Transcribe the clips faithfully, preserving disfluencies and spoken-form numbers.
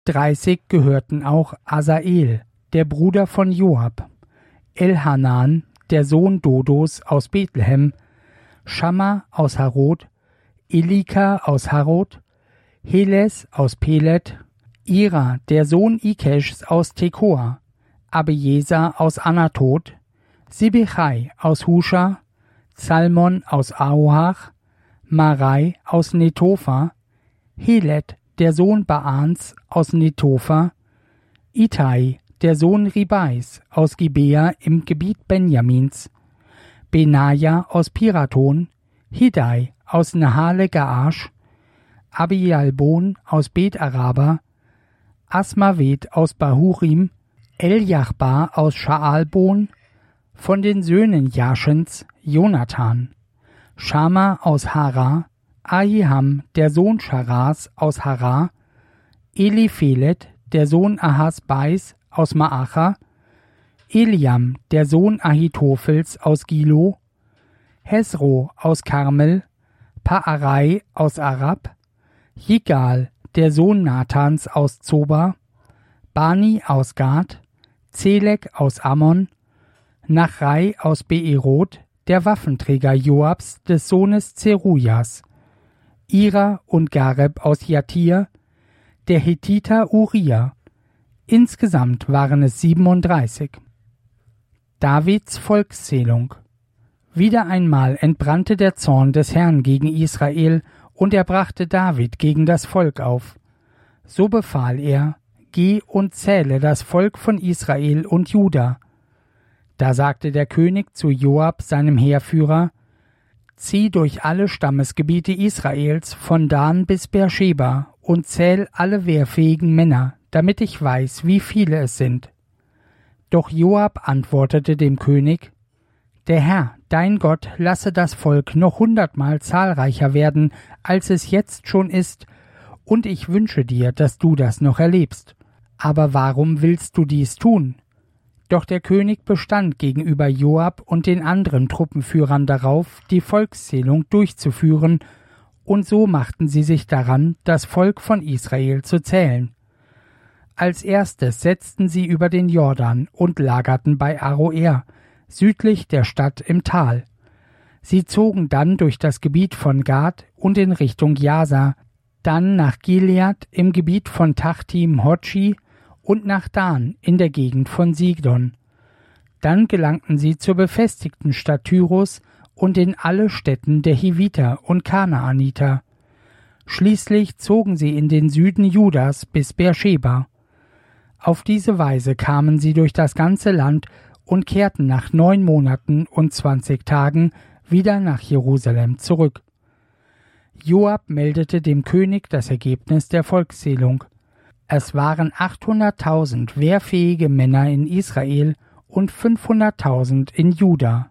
dreißig gehörten auch Asael, der Bruder von Joab, Elhanan, der Sohn Dodos aus Bethlehem, Schamma aus Harod, Elika aus Harod, Heles aus Pelet, Ira, der Sohn Ikeschs aus Tekoa, Abieser aus Anatot, Sibbechai aus Husha, Salmon aus Ahoach, Marai aus Netopha, Helet, der Sohn Baans aus Netopha, Itai, der Sohn Ribais aus Gibea im Gebiet Benjamins, Benaja aus Piraton, Hidai aus Nahale Gaash, Abialbon aus Bet Araba, Asmavet aus Bahurim, Eljachbar aus Schaalbon, von den Söhnen Jaschens Jonathan, Schama aus Hara, Ahiham, der Sohn Scharas aus Hara, Eliphelet, der Sohn Ahasbais aus Maacha, Eliam, der Sohn Ahitophels aus Gilo, Hesro aus Karmel, Paarai aus Arab, Jigal, der Sohn Nathans aus Zoba, Bani aus Gad, Zelek aus Ammon, Nachrai aus Beerot, der Waffenträger Joabs des Sohnes Zerujas, Ira und Gareb aus Jatir, der Hethiter Uriah. Insgesamt waren es siebenunddreißig. Davids Volkszählung. Wieder einmal entbrannte der Zorn des Herrn gegen Israel, und er brachte David gegen das Volk auf. So befahl er: Geh und zähle das Volk von Israel und Juda. Da sagte der König zu Joab, seinem Heerführer: Zieh durch alle Stammesgebiete Israels von Dan bis Beersheba und zähl alle wehrfähigen Männer, damit ich weiß, wie viele es sind. Doch Joab antwortete dem König: Der Herr, dein Gott, lasse das Volk noch hundertmal zahlreicher werden, als es jetzt schon ist, und ich wünsche dir, dass du das noch erlebst. Aber warum willst du dies tun? Doch der König bestand gegenüber Joab und den anderen Truppenführern darauf, die Volkszählung durchzuführen, und so machten sie sich daran, das Volk von Israel zu zählen. Als erstes setzten sie über den Jordan und lagerten bei Aroer, südlich der Stadt im Tal. Sie zogen dann durch das Gebiet von Gad und in Richtung Jasa, dann nach Gilead im Gebiet von Tachtim Hotschi und nach Dan in der Gegend von Sidon. Dann gelangten sie zur befestigten Stadt Tyrus und in alle Städten der Hiviter und Kanaaniter. Schließlich zogen sie in den Süden Judas bis Beersheba. Auf diese Weise kamen sie durch das ganze Land und kehrten nach neun Monaten und zwanzig Tagen wieder nach Jerusalem zurück. Joab meldete dem König das Ergebnis der Volkszählung. Es waren achthunderttausend wehrfähige Männer in Israel und fünfhunderttausend in Juda.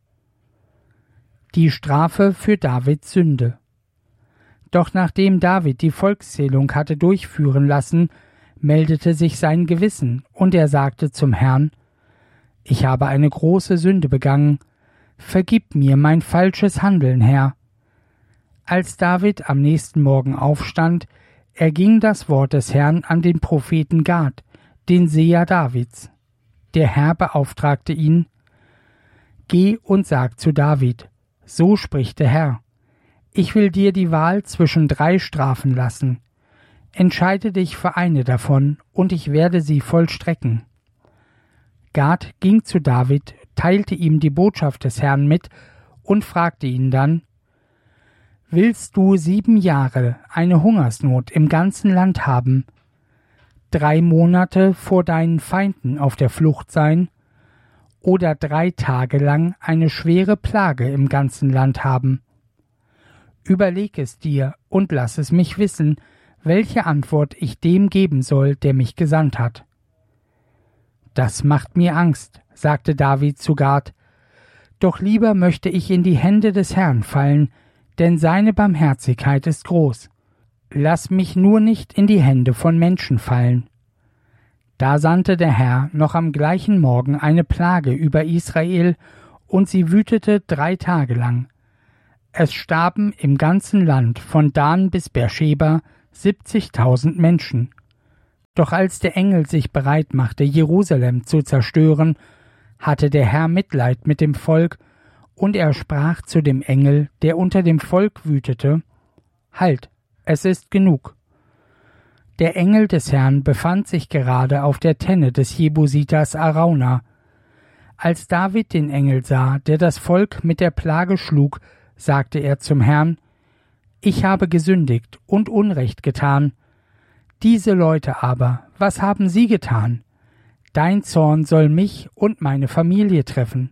Die Strafe für Davids Sünde. Doch nachdem David die Volkszählung hatte durchführen lassen, meldete sich sein Gewissen, und er sagte zum Herrn: Ich habe eine große Sünde begangen. Vergib mir mein falsches Handeln, Herr. Als David am nächsten Morgen aufstand, erging das Wort des Herrn an den Propheten Gad, den Seher Davids. Der Herr beauftragte ihn: Geh und sag zu David: So spricht der Herr: Ich will dir die Wahl zwischen drei Strafen lassen. Entscheide dich für eine davon, und ich werde sie vollstrecken. Gad ging zu David, teilte ihm die Botschaft des Herrn mit und fragte ihn dann: Willst du sieben Jahre eine Hungersnot im ganzen Land haben, drei Monate vor deinen Feinden auf der Flucht sein, oder drei Tage lang eine schwere Plage im ganzen Land haben? Überleg es dir und lass es mich wissen, welche Antwort ich dem geben soll, der mich gesandt hat. Das macht mir Angst, sagte David zu Gad, doch lieber möchte ich in die Hände des Herrn fallen, denn seine Barmherzigkeit ist groß. Lass mich nur nicht in die Hände von Menschen fallen. Da sandte der Herr noch am gleichen Morgen eine Plage über Israel, und sie wütete drei Tage lang. Es starben im ganzen Land von Dan bis Beersheba siebzigtausend Menschen. Doch als der Engel sich bereit machte, Jerusalem zu zerstören, hatte der Herr Mitleid mit dem Volk, und er sprach zu dem Engel, der unter dem Volk wütete: Halt, es ist genug. Der Engel des Herrn befand sich gerade auf der Tenne des Jebusiters Arauna. Als David den Engel sah, der das Volk mit der Plage schlug, sagte er zum Herrn: Ich habe gesündigt und Unrecht getan. Diese Leute aber, was haben sie getan? Dein Zorn soll mich und meine Familie treffen.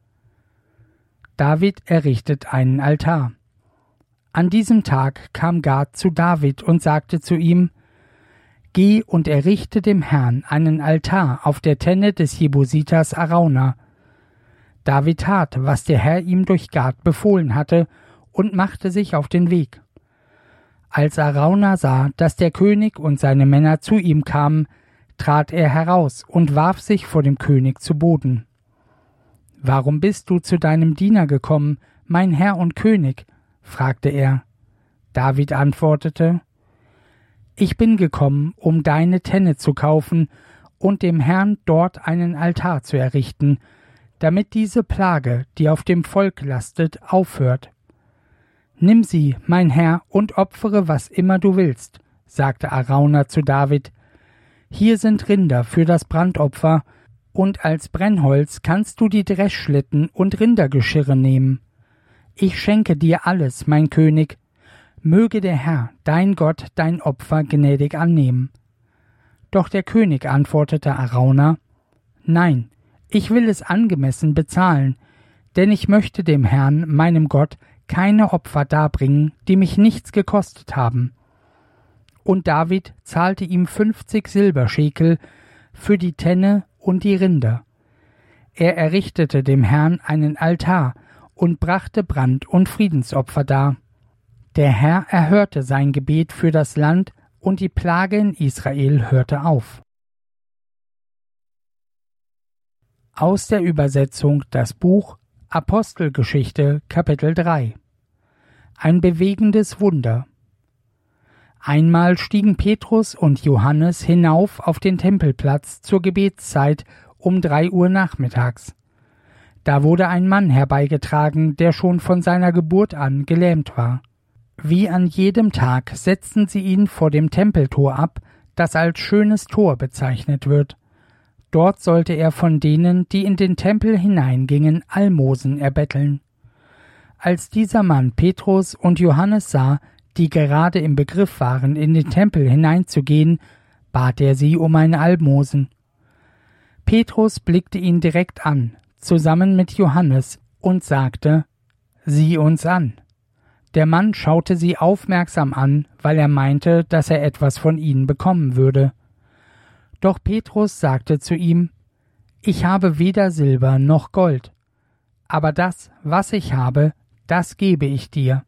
David errichtet einen Altar. An diesem Tag kam Gad zu David und sagte zu ihm: Geh und errichte dem Herrn einen Altar auf der Tenne des Jebusiters Arauna. David tat, was der Herr ihm durch Gad befohlen hatte, und machte sich auf den Weg. Als Arauna sah, dass der König und seine Männer zu ihm kamen, trat er heraus und warf sich vor dem König zu Boden. »Warum bist du zu deinem Diener gekommen, mein Herr und König?« fragte er. David antwortete: »Ich bin gekommen, um deine Tenne zu kaufen und dem Herrn dort einen Altar zu errichten, damit diese Plage, die auf dem Volk lastet, aufhört.« »Nimm sie, mein Herr, und opfere, was immer du willst«, sagte Arauna zu David. »Hier sind Rinder für das Brandopfer, und als Brennholz kannst du die Dreschschlitten und Rindergeschirre nehmen. Ich schenke dir alles, mein König. Möge der Herr, dein Gott, dein Opfer gnädig annehmen.« Doch der König antwortete Arauna: »Nein, ich will es angemessen bezahlen, denn ich möchte dem Herrn, meinem Gott, keine Opfer darbringen, die mich nichts gekostet haben.« Und David zahlte ihm fünfzig Silberschekel für die Tenne und die Rinder. Er errichtete dem Herrn einen Altar und brachte Brand- und Friedensopfer dar. Der Herr erhörte sein Gebet für das Land, und die Plage in Israel hörte auf. Aus der Übersetzung das Buch Apostelgeschichte Kapitel drei. Ein bewegendes Wunder. Einmal stiegen Petrus und Johannes hinauf auf den Tempelplatz zur Gebetszeit um drei Uhr nachmittags. Da wurde ein Mann herbeigetragen, der schon von seiner Geburt an gelähmt war. Wie an jedem Tag setzten sie ihn vor dem Tempeltor ab, das als schönes Tor bezeichnet wird. Dort sollte er von denen, die in den Tempel hineingingen, Almosen erbetteln. Als dieser Mann Petrus und Johannes sah, die gerade im Begriff waren, in den Tempel hineinzugehen, bat er sie um ein Almosen. Petrus blickte ihn direkt an, zusammen mit Johannes, und sagte: »Sieh uns an.« Der Mann schaute sie aufmerksam an, weil er meinte, dass er etwas von ihnen bekommen würde. Doch Petrus sagte zu ihm: »Ich habe weder Silber noch Gold, aber das, was ich habe, das gebe ich dir.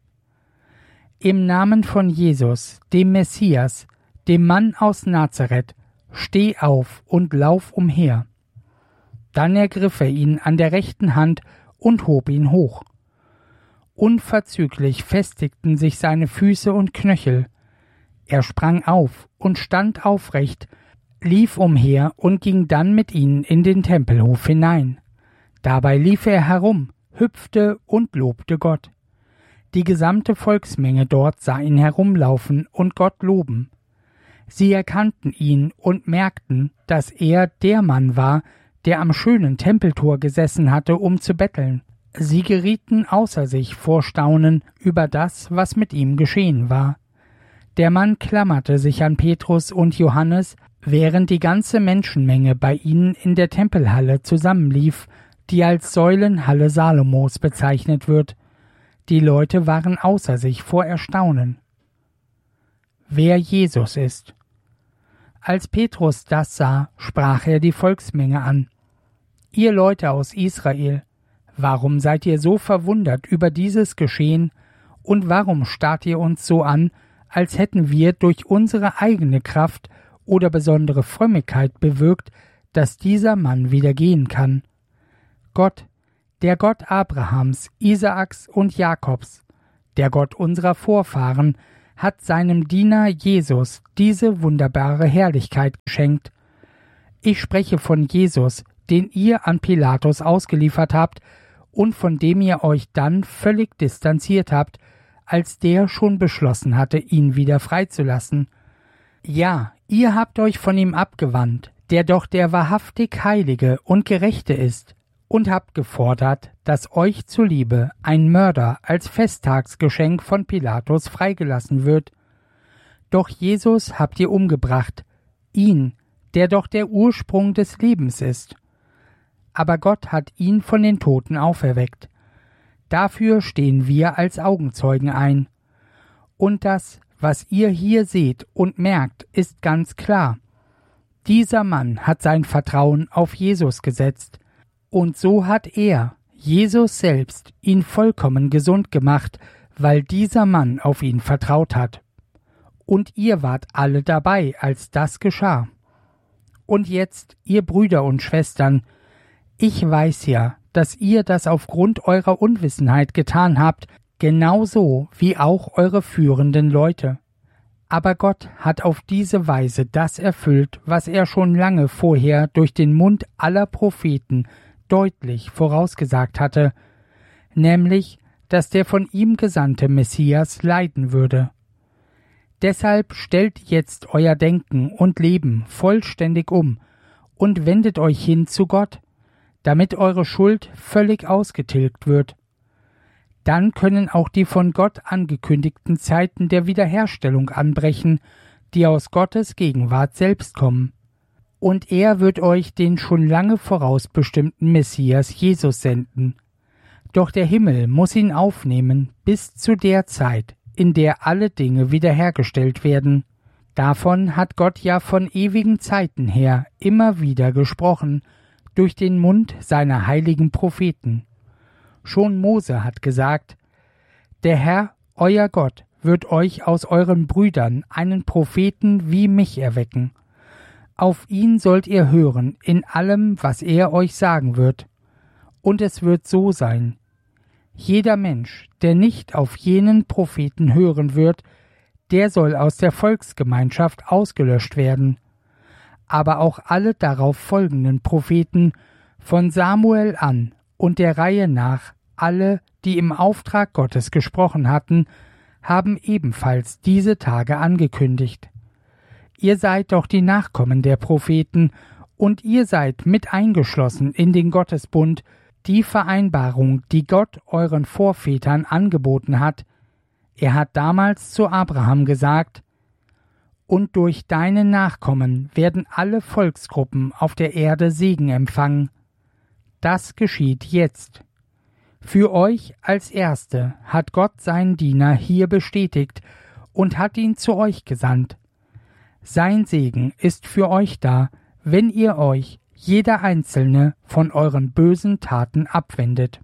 Im Namen von Jesus, dem Messias, dem Mann aus Nazareth, steh auf und lauf umher.« Dann ergriff er ihn an der rechten Hand und hob ihn hoch. Unverzüglich festigten sich seine Füße und Knöchel. Er sprang auf und stand aufrecht, lief umher und ging dann mit ihnen in den Tempelhof hinein. Dabei lief er herum, hüpfte und lobte Gott. Die gesamte Volksmenge dort sah ihn herumlaufen und Gott loben. Sie erkannten ihn und merkten, dass er der Mann war, der am schönen Tempeltor gesessen hatte, um zu betteln. Sie gerieten außer sich vor Staunen über das, was mit ihm geschehen war. Der Mann klammerte sich an Petrus und Johannes, während die ganze Menschenmenge bei ihnen in der Tempelhalle zusammenlief, die als Säulenhalle Salomos bezeichnet wird. Die Leute waren außer sich vor Erstaunen. Wer Jesus ist. Als Petrus das sah, sprach er die Volksmenge an: »Ihr Leute aus Israel, warum seid ihr so verwundert über dieses Geschehen, und warum starrt ihr uns so an, als hätten wir durch unsere eigene Kraft oder besondere Frömmigkeit bewirkt, dass dieser Mann wieder gehen kann? Gott, der Gott Abrahams, Isaaks und Jakobs, der Gott unserer Vorfahren, hat seinem Diener Jesus diese wunderbare Herrlichkeit geschenkt. Ich spreche von Jesus, den ihr an Pilatus ausgeliefert habt und von dem ihr euch dann völlig distanziert habt, als der schon beschlossen hatte, ihn wieder freizulassen. Ja, ihr habt euch von ihm abgewandt, der doch der wahrhaftig Heilige und Gerechte ist, und habt gefordert, dass euch zuliebe ein Mörder als Festtagsgeschenk von Pilatus freigelassen wird. Doch Jesus habt ihr umgebracht, ihn, der doch der Ursprung des Lebens ist. Aber Gott hat ihn von den Toten auferweckt. Dafür stehen wir als Augenzeugen ein. Und das, was ihr hier seht und merkt, ist ganz klar. Dieser Mann hat sein Vertrauen auf Jesus gesetzt, und so hat er, Jesus selbst, ihn vollkommen gesund gemacht, weil dieser Mann auf ihn vertraut hat. Und ihr wart alle dabei, als das geschah. Und jetzt, ihr Brüder und Schwestern, ich weiß ja, dass ihr das aufgrund eurer Unwissenheit getan habt, genauso wie auch eure führenden Leute. Aber Gott hat auf diese Weise das erfüllt, was er schon lange vorher durch den Mund aller Propheten deutlich vorausgesagt hatte, nämlich, dass der von ihm gesandte Messias leiden würde. Deshalb stellt jetzt euer Denken und Leben vollständig um und wendet euch hin zu Gott, damit eure Schuld völlig ausgetilgt wird. Dann können auch die von Gott angekündigten Zeiten der Wiederherstellung anbrechen, die aus Gottes Gegenwart selbst kommen. Und er wird euch den schon lange vorausbestimmten Messias Jesus senden. Doch der Himmel muss ihn aufnehmen bis zu der Zeit, in der alle Dinge wiederhergestellt werden. Davon hat Gott ja von ewigen Zeiten her immer wieder gesprochen, durch den Mund seiner heiligen Propheten. Schon Mose hat gesagt, der Herr, euer Gott, wird euch aus euren Brüdern einen Propheten wie mich erwecken. Auf ihn sollt ihr hören in allem, was er euch sagen wird. Und es wird so sein, jeder Mensch, der nicht auf jenen Propheten hören wird, der soll aus der Volksgemeinschaft ausgelöscht werden. Aber auch alle darauf folgenden Propheten, von Samuel an und der Reihe nach, alle, die im Auftrag Gottes gesprochen hatten, haben ebenfalls diese Tage angekündigt. Ihr seid doch die Nachkommen der Propheten, und ihr seid mit eingeschlossen in den Gottesbund, die Vereinbarung, die Gott euren Vorvätern angeboten hat. Er hat damals zu Abraham gesagt, und durch deine Nachkommen werden alle Volksgruppen auf der Erde Segen empfangen. Das geschieht jetzt. Für euch als Erste hat Gott seinen Diener hier bestätigt und hat ihn zu euch gesandt. Sein Segen ist für euch da, wenn ihr euch, jeder Einzelne, von euren bösen Taten abwendet.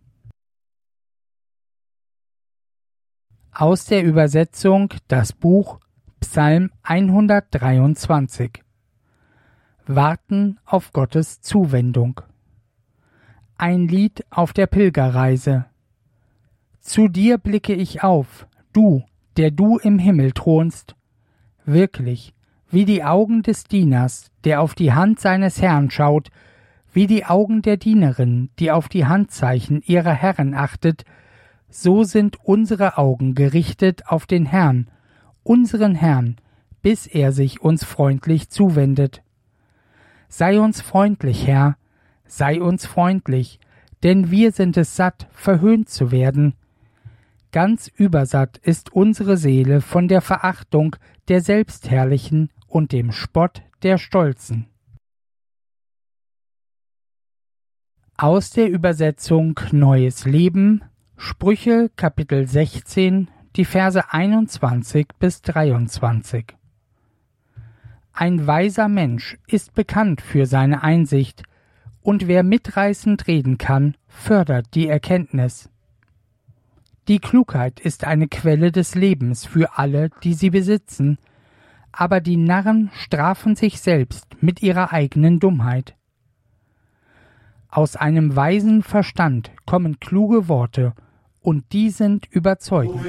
Aus der Übersetzung das Buch Psalm hundertdreiundzwanzig. Warten auf Gottes Zuwendung. Ein Lied auf der Pilgerreise. Zu dir blicke ich auf, du, der du im Himmel thronst. Wirklich, wie die Augen des Dieners, der auf die Hand seines Herrn schaut, wie die Augen der Dienerin, die auf die Handzeichen ihrer Herren achtet, so sind unsere Augen gerichtet auf den Herrn, unseren Herrn, bis er sich uns freundlich zuwendet. Sei uns freundlich, Herr, sei uns freundlich, denn wir sind es satt, verhöhnt zu werden. Ganz übersatt ist unsere Seele von der Verachtung der Selbstherrlichen und dem Spott der Stolzen. Aus der Übersetzung Neues Leben, Sprüche Kapitel sechzehn, die Verse einundzwanzig bis dreiundzwanzig. Ein weiser Mensch ist bekannt für seine Einsicht, und wer mitreißend reden kann, fördert die Erkenntnis. Die Klugheit ist eine Quelle des Lebens für alle, die sie besitzen, aber die Narren strafen sich selbst mit ihrer eigenen Dummheit. Aus einem weisen Verstand kommen kluge Worte, und die sind überzeugend.